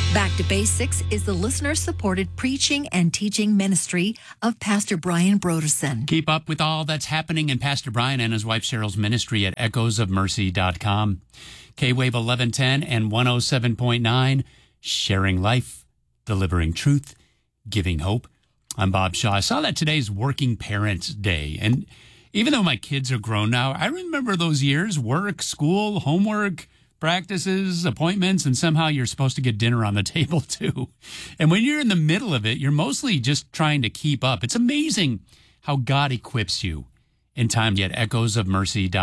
Back to Basics is the listener-supported preaching and teaching ministry of Pastor Brian Broderson. Keep up with all that's happening in Pastor Brian and his wife Cheryl's ministry at echoesofmercy.com. K-Wave 1110 and 107.9, sharing life, delivering truth, giving hope. I'm Bob Shaw. I saw that today's Working Parents Day, and even though my kids are grown now, I remember those years, work, school, homework, practices, appointments, and somehow you're supposed to get dinner on the table too. And when you're in the middle of it, you're mostly just trying to keep up. It's amazing how God equips you in times at echoesofmercy.com.